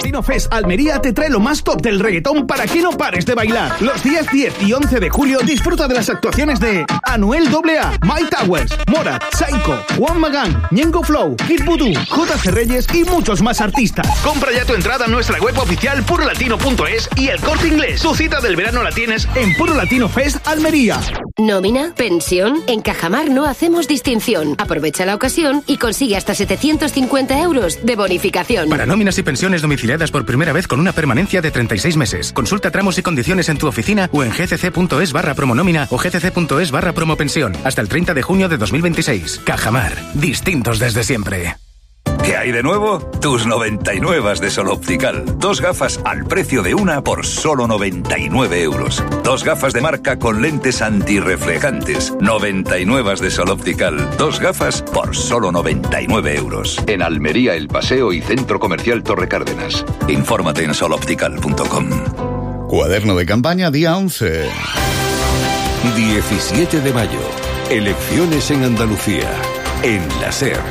Latino Fest Almería te trae lo más top del reggaetón para que no pares de bailar. Los días 10 y 11 de julio disfruta de las actuaciones de Anuel AA, Mike Towers, Morat, Psycho, Juan Magán, Ñengo Flow, Kid Voodoo, JC Reyes y muchos más artistas. Compra ya tu entrada en nuestra web oficial purolatino.es y El Corte Inglés. Tu cita del verano la tienes en Puro Latino Fest Almería. ¿Nómina? ¿Pensión? En Cajamar no hacemos distinción. Aprovecha la ocasión y consigue hasta 750 euros de bonificación. Para nóminas y pensiones domiciliadas por primera vez con una permanencia de 36 meses. Consulta tramos y condiciones en tu oficina o en gcc.es/promonómina o gcc.es/promopensión. Hasta el 30 de junio de 2026. Cajamar. Distintos desde siempre. ¿Qué hay de nuevo? Tus 99 de Sol Optical. 2 gafas al precio de una por solo 99 euros. 2 gafas de marca con lentes antirreflejantes. 99 de Sol Optical. 2 gafas por solo 99 euros. En Almería, El Paseo y Centro Comercial Torre Cárdenas. Infórmate en soloptical.com. Cuaderno de campaña, día 11. 17 de mayo. Elecciones en Andalucía. En la SER.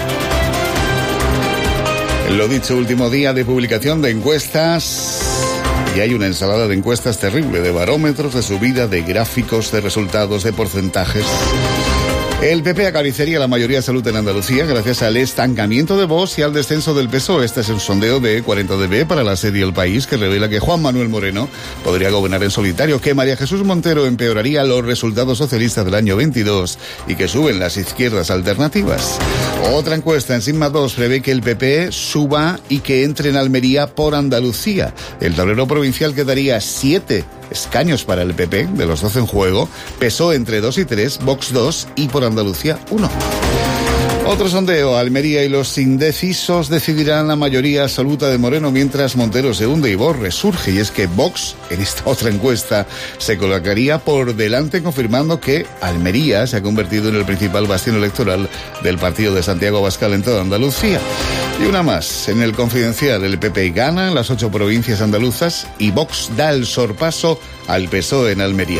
Lo dicho, último día de publicación de encuestas. Y hay una ensalada de encuestas terrible, de barómetros, de subida, de gráficos, de resultados, de porcentajes. El PP acariciaría la mayoría absoluta en Andalucía gracias al estancamiento de Vox y al descenso del PSOE. Este es un sondeo de 40DB para la serie El País que revela que Juan Manuel Moreno podría gobernar en solitario, que María Jesús Montero empeoraría los resultados socialistas del año 22 y que suben las izquierdas alternativas. Otra encuesta en Sigma 2 prevé que el PP suba y que entre en Almería por Andalucía. El tablero provincial quedaría 7 escaños para el PP, de los 12 en juego, PSOE entre 2 y 3, Vox 2 y por Andalucía 1. Otro sondeo, Almería y los indecisos decidirán la mayoría absoluta de Moreno mientras Montero se hunde y Vox resurge. Y es que Vox, en esta otra encuesta, se colocaría por delante confirmando que Almería se ha convertido en el principal bastión electoral del partido de Santiago Abascal en toda Andalucía. Y una más, en el Confidencial, el PP gana en las 8 provincias andaluzas y Vox da el sorpaso al PSOE en Almería.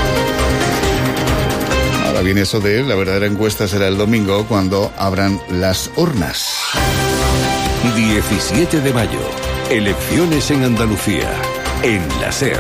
Ahora viene eso de la verdadera encuesta será el domingo cuando abran las urnas. 17 de mayo. Elecciones en Andalucía. En la SER.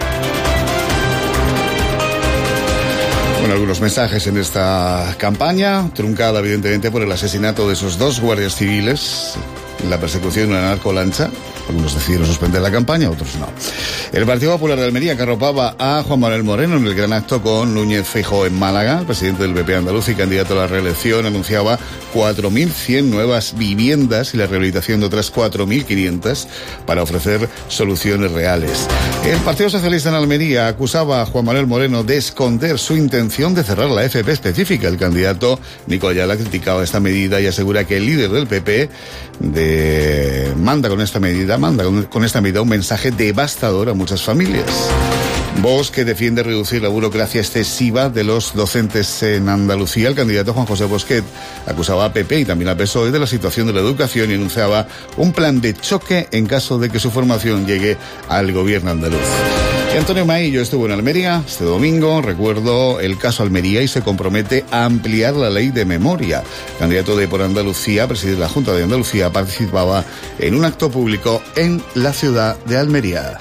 Bueno, algunos mensajes en esta campaña, truncada evidentemente por el asesinato de esos 2 guardias civiles, la persecución de una narcolancha. Algunos decidieron suspender la campaña, otros no. El Partido Popular de Almería que arropaba a Juan Manuel Moreno en el gran acto con Núñez Feijóo en Málaga. El presidente del PP andaluz y candidato a la reelección anunciaba 4.100 nuevas viviendas y la rehabilitación de otras 4.500 para ofrecer soluciones reales. El Partido Socialista en Almería acusaba a Juan Manuel Moreno de esconder su intención de cerrar la FP específica. El candidato Nico Ayala criticaba esta medida y asegura que el líder del PP manda con esta medida un mensaje devastador a muchas familias. Vox, que defiende reducir la burocracia excesiva de los docentes en Andalucía. El candidato Juan José Bosquet acusaba a PP y también a PSOE de la situación de la educación y anunciaba un plan de choque en caso de que su formación llegue al gobierno andaluz. Y Antonio Maillo estuvo en Almería este domingo, recuerdo el caso Almería, y se compromete a ampliar la ley de memoria. El candidato de Por Andalucía, presidente de la Junta de Andalucía, participaba en un acto público en la ciudad de Almería.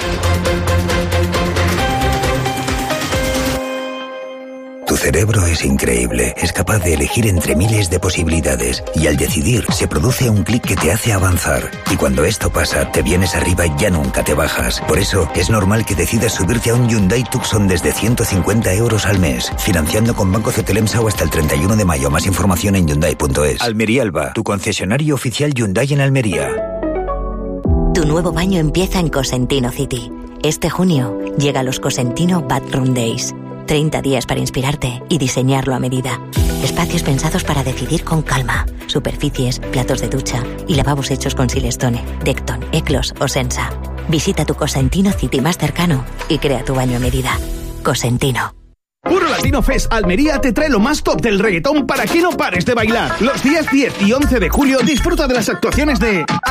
Tu cerebro es increíble, es capaz de elegir entre miles de posibilidades y al decidir se produce un clic que te hace avanzar. Y cuando esto pasa, te vienes arriba y ya nunca te bajas. Por eso es normal que decidas subirte a un Hyundai Tucson desde 150 euros al mes, financiando con Banco Cetelemsa o hasta el 31 de mayo. Más información en Hyundai.es. Almería Alba, tu concesionario oficial Hyundai en Almería. Tu nuevo baño empieza en Cosentino City. Este junio llega los Cosentino Bathroom Days. 30 días para inspirarte y diseñarlo a medida. Espacios pensados para decidir con calma. Superficies, platos de ducha y lavabos hechos con Silestone, Decton, Eclos o Sensa. Visita tu Cosentino City más cercano y crea tu baño a medida. Cosentino. Puro Latino Fest Almería te trae lo más top del reggaetón para que no pares de bailar. Los días 10 y 11 de julio disfruta de las actuaciones de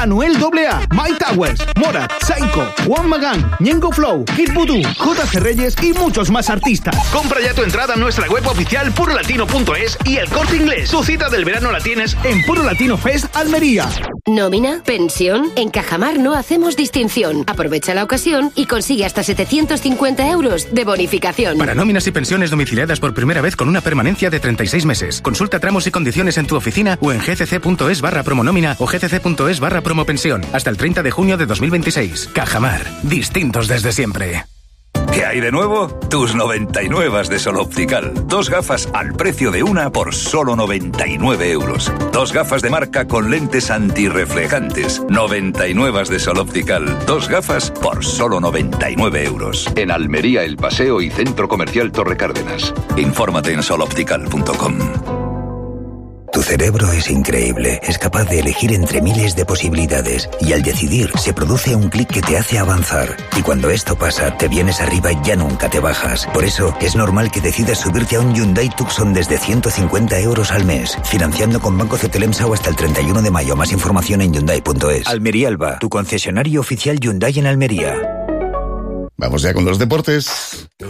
Anuel AA, My Towers, Morat, Saiko, Juan Magán, Ñengo Flow, Kid Voodoo, JC Reyes y muchos más artistas. Compra ya tu entrada en nuestra web oficial purolatino.es y El Corte Inglés. Tu cita del verano la tienes en Puro Latino Fest Almería. ¿Nómina? ¿Pensión? En Cajamar no hacemos distinción. Aprovecha la ocasión y consigue hasta 750 euros de bonificación. Para nóminas y pensiones domiciliadas por primera vez con una permanencia de 36 meses. Consulta tramos y condiciones en tu oficina o en gcc.es/promonómina o gcc.es/promopensión. Hasta el 30 de junio de 2026. Cajamar. Distintos desde siempre. ¿Qué hay de nuevo? Tus 99 de Sol Optical. 2 gafas al precio de una por solo 99 euros. 2 gafas de marca con lentes antirreflejantes. 99 de Sol Optical. 2 gafas por solo 99 euros. En Almería, El Paseo y Centro Comercial Torre Cárdenas. Infórmate en soloptical.com. Tu cerebro es increíble, es capaz de elegir entre miles de posibilidades y al decidir se produce un clic que te hace avanzar. Y cuando esto pasa, te vienes arriba y ya nunca te bajas. Por eso es normal que decidas subirte a un Hyundai Tucson desde 150 euros al mes, financiando con Banco Cetelemsa o hasta el 31 de mayo. Más información en Hyundai.es. Almería Alba, tu concesionario oficial Hyundai en Almería. Vamos ya con los deportes.